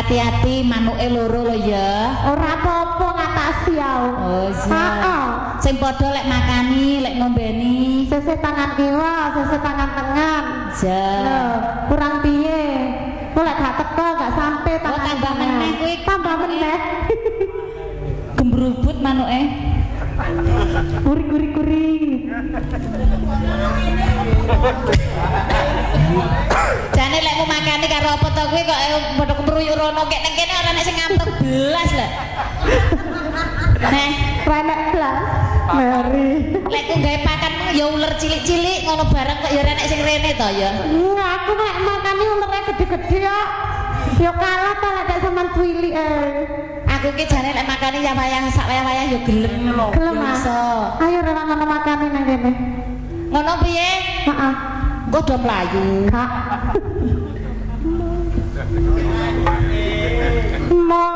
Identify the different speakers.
Speaker 1: hati-hati manuke loro lho ya.
Speaker 2: Ora apa-apa ngatasi aku.
Speaker 1: Oh iya. Sing padha lek makani, lek ngombeni.
Speaker 2: Sese tangan kiwa, sese tangan tengen.
Speaker 1: Ja.
Speaker 2: Kurang piye? Kok lek gak teko gak sampe tangan.
Speaker 1: Tambah meneh kuwi,
Speaker 2: tambah meneh.
Speaker 1: Gembrubut manuke.
Speaker 2: Kuri.
Speaker 1: Jane lek mau makani karo apa to kuwi kok padha kemruyuk rono kek ning kene ora nek sing ngantuk belas lho. Neh,
Speaker 2: Renek blas. Mari.
Speaker 1: lek ku gawe pakanmu ya uler cilik-cilik ngono bareng kok ya ora nek sing rene to ya.
Speaker 2: Aku nek makane ulere gede-gede kok. Ya kalah to lek sampean cuwili
Speaker 1: Aku ki jane lek makani ya wayah sak wayah-wayah ya gelem lho.
Speaker 2: Gelem
Speaker 1: iso.
Speaker 2: Ayo ora ngono makane nang kene.
Speaker 1: Ngono piye?
Speaker 2: Heeh.
Speaker 1: Kok do mlayu.
Speaker 2: Kak. Mau